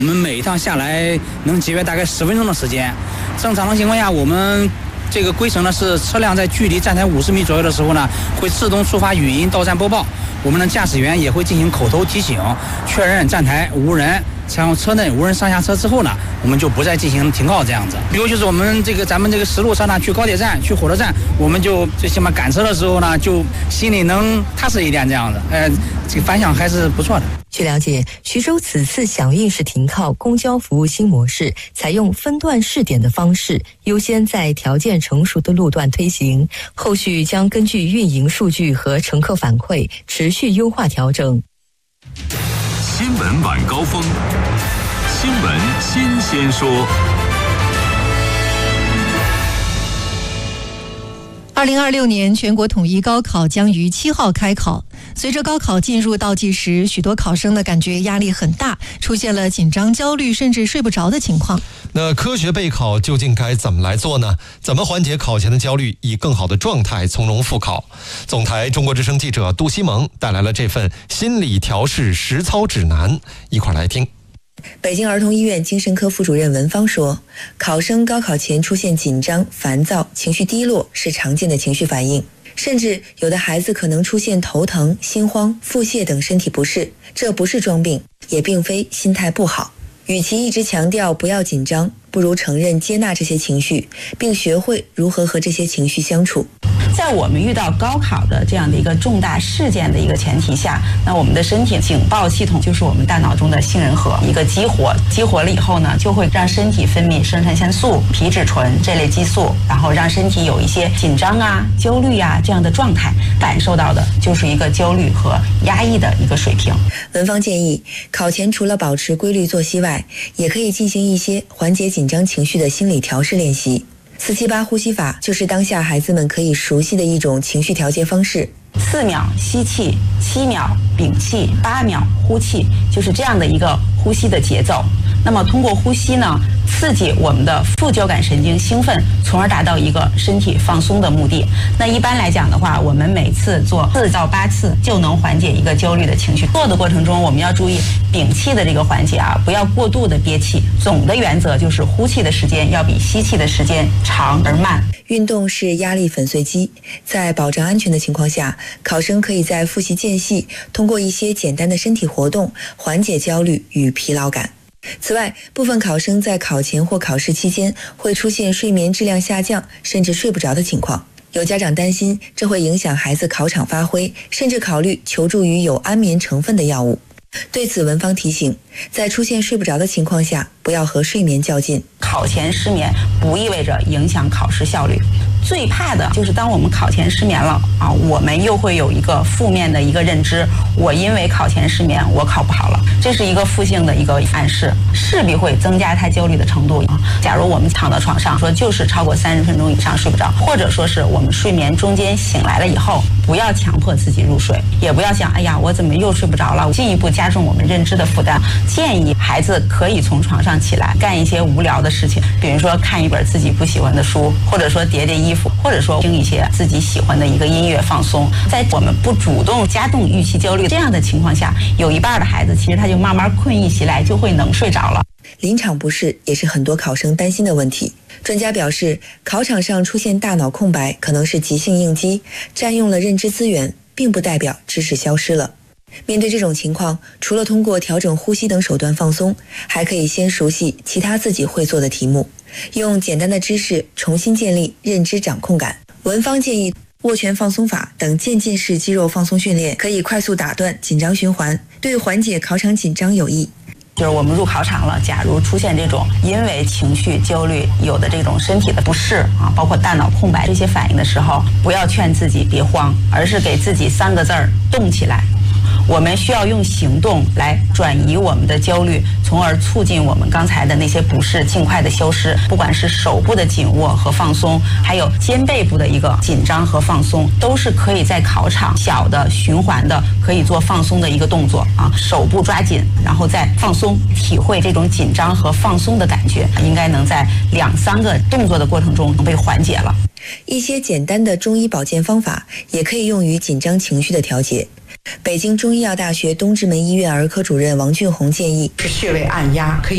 我们每一趟下来能节约大概10分钟的时间。正常的情况下，我们这个规程呢是车辆在距离站台50米左右的时候呢，会自动触发语音到站播报。我们的驾驶员也会进行口头提醒，确认站台无人，然后车内无人上下车之后呢，我们就不再进行停靠这样子。比如就是我们咱们这个实路车呢，去高铁站、去火车站，我们就最起码赶车的时候呢，就心里能踏实一点这样子。这个反响还是不错的。 据了解，徐州此次响应式停靠公交服务新模式，采用分段试点的方式，优先在条件成熟的路段推行，后续将根据运营数据和乘客反馈持续优化调整。 新闻晚高峰，新闻新鲜说。 2026年全国统一高考将于7号开考。随着高考进入倒计时，许多考生的感觉压力很大，出现了紧张、焦虑甚至睡不着的情况。 那科学备考究竟该怎么来做呢？怎么缓解考前的焦虑，以更好的状态从容复考？总台中国之声记者杜西蒙带来了这份心理调试实操指南，一块来听。 北京儿童医院精神科副主任文芳说，考生高考前出现紧张、烦躁、情绪低落是常见的情绪反应，甚至有的孩子可能出现头疼、心慌、腹泻等身体不适，这不是装病，也并非心态不好。与其一直强调不要紧张，不如承认接纳这些情绪，并学会如何和这些情绪相处。 在我们遇到高考的这样的一个重大事件的一个前提下，那我们的身体警报系统就是我们大脑中的杏仁核一个激活了以后呢，就会让身体分泌肾上腺素、皮质醇这类激素，然后让身体有一些紧张啊、焦虑啊这样的状态，感受到的就是一个焦虑和压抑的一个水平。 文芳建议，考前除了保持规律作息外，也可以进行一些缓解紧张情绪的心理调试练习。478呼吸法就是当下孩子们可以熟悉的一种情绪调节方式。 4秒吸气，7秒屏气，8秒呼气，就是这样的一个呼吸的节奏。那么通过呼吸呢，刺激我们的副交感神经兴奋，从而达到一个身体放松的目的。那一般来讲的话，我们每次做4到8次就能缓解一个焦虑的情绪。做的过程中，我们要注意屏气的这个环节啊，不要过度的憋气。总的原则就是呼气的时间要比吸气的时间长而慢。 运动是压力粉碎机，在保障安全的情况下，考生可以在复习间隙通过一些简单的身体活动缓解焦虑与疲劳感。此外，部分考生在考前或考试期间会出现睡眠质量下降，甚至睡不着的情况。有家长担心这会影响孩子考场发挥，甚至考虑求助于有安眠成分的药物。对此，文芳提醒，在出现睡不着的情况下，不要和睡眠较劲。 考前失眠不意味着影响考试效率，最怕的就是当我们考前失眠了啊，我们又会有一个负面的一个认知，我因为考前失眠，我考不好了，这是一个负性的一个暗示，势必会增加他焦虑的程度。假如我们躺到床上说就是超过30分钟以上睡不着，或者说是我们睡眠中间醒来了以后，不要强迫自己入睡，也不要想哎呀我怎么又睡不着了，进一步加重我们认知的负担。建议孩子可以从床上起来干一些无聊的事情，比如说看一本自己不喜欢的书，或者说叠叠衣服，或者说听一些自己喜欢的一个音乐放松。在我们不主动加重预期焦虑这样的情况下，有一半的孩子其实他就慢慢困意袭来，就会能睡着了。 临场不适也是很多考生担心的问题。专家表示，考场上出现大脑空白可能是急性应激，占用了认知资源，并不代表知识消失了。面对这种情况，除了通过调整呼吸等手段放松，还可以先熟悉其他自己会做的题目，用简单的知识重新建立认知掌控感。文芳建议握拳放松法等渐进式肌肉放松训练可以快速打断紧张循环，对缓解考场紧张有益。 就是我们入考场了，假如出现这种因为情绪焦虑有的这种身体的不适啊，包括大脑空白这些反应的时候，不要劝自己别慌，而是给自己3个字儿：动起来。我们需要用行动来转移我们的焦虑，从而促进我们刚才的那些不适尽快的消失。不管是手部的紧握和放松，还有肩背部的一个紧张和放松，都是可以在考场小的循环的可以做放松的一个动作啊。手部抓紧，然后再放松，体会这种紧张和放松的感觉，应该能在2-3个动作的过程中被缓解了。 一些简单的中医保健方法也可以用于紧张情绪的调节。北京中医药大学东直门医院儿科主任王俊红建议， 是穴位按压可以